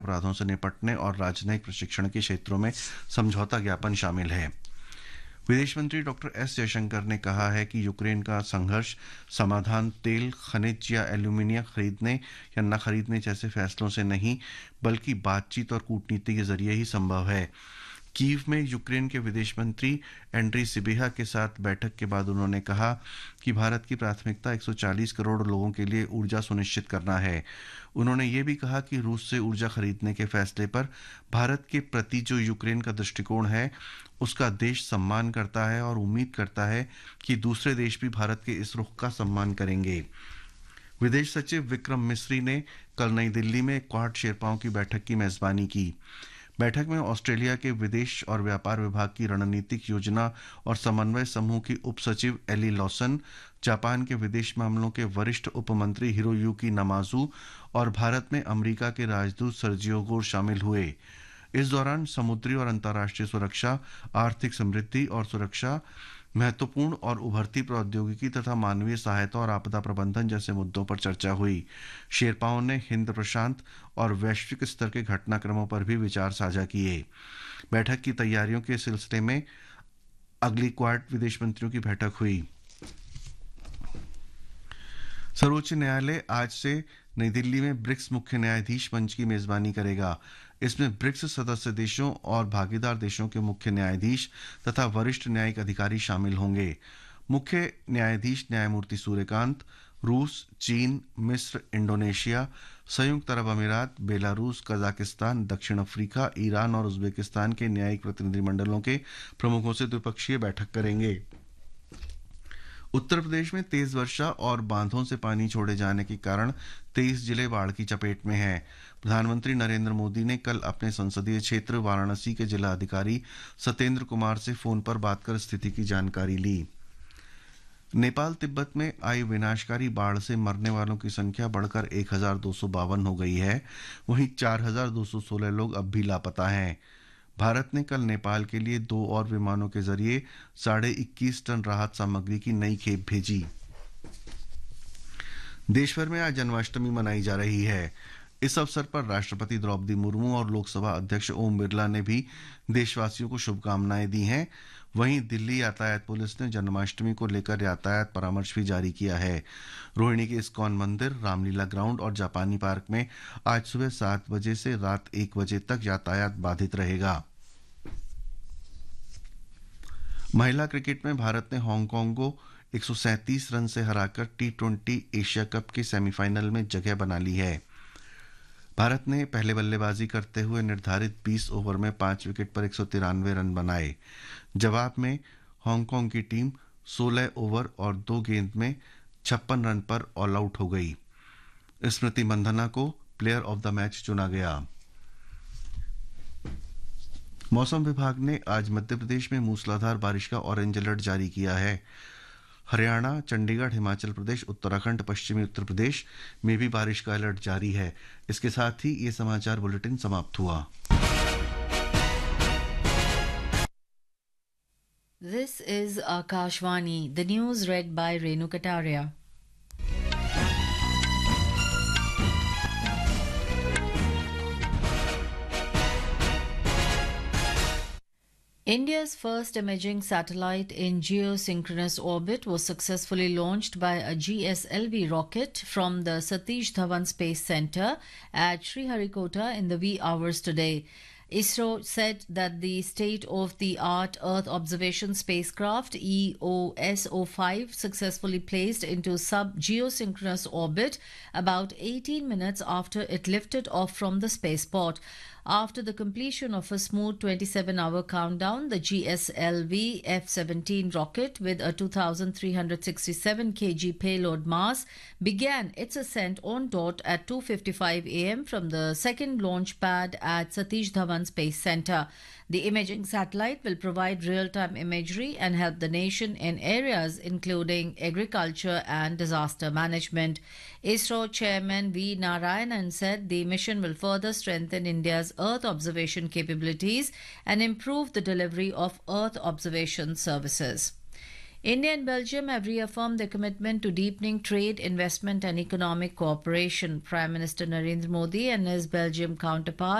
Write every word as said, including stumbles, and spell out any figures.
अपराधों से निपटने और राजनयिक प्रशिक्षण के क्षेत्रों में समझौता ज्ञापन शामिल है। विदेश मंत्री डॉक्टर एस जयशंकर ने कहा है कि यूक्रेन का संघर्ष समाधान तेल, खनिज या एल्यूमीनियम खरीदने या न खरीदने जैसे फैसलों से नहीं, बल्कि बातचीत और कूटनीति के जरिए ही संभव है। कीव में यूक्रेन के विदेश मंत्री एंड्री सिबिहा के साथ बैठक के बाद उन्होंने कहा कि भारत की प्राथमिकता एक सौ चालीस करोड़ लोगों के लिए ऊर्जा सुनिश्चित करना है। उन्होंने ये भी कहा कि रूस से ऊर्जा खरीदने के फैसले पर भारत के प्रति जो यूक्रेन का दृष्टिकोण है, उसका देश सम्मान करता है और उम्मीद करता है कि दूसरे देश भी भारत के इस रुख का सम्मान करेंगे। विदेश सचिव विक्रम मिस्री ने कल नई दिल्ली में क्वाड शेरपाओं की बैठक की मेजबानी की। बैठक में ऑस्ट्रेलिया के विदेश और व्यापार विभाग की रणनीतिक योजना और समन्वय समूह की उप सचिव एली लॉसन, जापान के विदेश मामलों के वरिष्ठ उपमंत्री हिरोयूकी नमाजू और भारत में अमेरिका के राजदूत सर्जियो गोर शामिल हुए। इस दौरान समुद्री और अंतर्राष्ट्रीय सुरक्षा, आर्थिक समृद्धि और सुरक्षा, महत्वपूर्ण और उभरती प्रौद्योगिकी तथा मानवीय सहायता और आपदा प्रबंधन जैसे मुद्दों पर चर्चा हुई। शेरपाओं ने हिंद प्रशांत और वैश्विक स्तर के घटनाक्रमों पर भी विचार साझा किए। बैठक की तैयारियों के सिलसिले में अगली क्वाड विदेश मंत्रियों की बैठक हुई। सर्वोच्च न्यायालय आज से नई दिल्ली में ब्रिक्स मुख्य न्यायाधीश मंच की मेजबानी करेगा। इसमें ब्रिक्स सदस्य देशों और भागीदार देशों के मुख्य न्यायाधीश तथा वरिष्ठ न्यायिक अधिकारी शामिल होंगे। मुख्य न्यायाधीश न्यायमूर्ति सूर्यकांत रूस, चीन, मिस्र, इंडोनेशिया, संयुक्त अरब अमीरात, बेलारूस, कजाकिस्तान, दक्षिण अफ्रीका, ईरान और उज्बेकिस्तान के न्यायिक प्रतिनिधिमंडलों के प्रमुखों से द्विपक्षीय बैठक करेंगे। उत्तर प्रदेश में तेज वर्षा और बांधों से पानी छोड़े जाने के कारण तेईस जिले बाढ़ की चपेट में हैं। प्रधानमंत्री नरेंद्र मोदी ने कल अपने संसदीय क्षेत्र वाराणसी के जिला अधिकारी सत्येंद्र कुमार से फोन पर बात कर स्थिति की जानकारी ली। नेपाल तिब्बत में आई विनाशकारी बाढ़ से मरने वालों की संख्या बढ़कर एक हजार दो सौ बावन हो गई है। वहीं चार हजार दो सौ सोलह लोग अब भी लापता हैं। भारत ने कल नेपाल के लिए दो और विमानों के जरिए साढ़े इक्कीस टन राहत सामग्री की नई खेप भेजी। देश भर में आज जन्माष्टमी मनाई जा रही है। इस अवसर पर राष्ट्रपति द्रौपदी मुर्मू और लोकसभा अध्यक्ष ओम बिरला ने भी देशवासियों को शुभकामनाएं दी हैं। वहीं दिल्ली यातायात पुलिस ने जन्माष्टमी को लेकर यातायात परामर्श भी जारी किया है। रोहिणी के इस्कॉन मंदिर, रामलीला ग्राउंड और जापानी पार्क में आज सुबह सात बजे से रात एक बजे तक यातायात बाधित रहेगा। महिला क्रिकेट में भारत ने हांगकांग को एक सौ सैंतीस रन से हराकर टी ट्वेंटी एशिया कप के सेमीफाइनल में जगह बना ली है। भारत ने पहले बल्लेबाजी करते हुए निर्धारित बीस ओवर में पांच विकेट पर एक सौ तिरानवे रन बनाए। जवाब में हांगकांग की टीम सोलह ओवर और दो गेंद में छप्पन रन पर ऑल आउट हो गई। स्मृति मंधना को प्लेयर ऑफ द मैच चुना गया। मौसम विभाग ने आज मध्य प्रदेश में मूसलाधार बारिश का ऑरेंज अलर्ट जारी किया है। हरियाणा, चंडीगढ़, हिमाचल प्रदेश, उत्तराखंड, पश्चिमी उत्तर प्रदेश में भी बारिश का अलर्ट जारी है। इसके साथ ही ये समाचार बुलेटिन समाप्त हुआ। This is Akashvani, the news read by Renu Kataria. India's first imaging satellite in geosynchronous orbit was successfully launched by a G S L V rocket from the Satish Dhawan Space Center at Sriharikota in the wee hours today. ISRO said that the state-of-the-art Earth observation spacecraft E O S O five successfully placed into sub-geosynchronous orbit about eighteen minutes after it lifted off from the spaceport. After the completion of a smooth twenty-seven hour countdown, the G S L V F seventeen rocket with a two thousand three hundred sixty-seven kilogram payload mass began its ascent on dot at two fifty-five a m from the second launch pad at Satish Dhawan Space Center. The imaging satellite will provide real-time imagery and help the nation in areas including agriculture and disaster management. ISRO Chairman V. Narayanan said the mission will further strengthen India's Earth observation capabilities and improve the delivery of Earth observation services. India and Belgium have reaffirmed their commitment to deepening trade, investment, and economic cooperation. Prime Minister Narendra Modi and his Belgium counterpart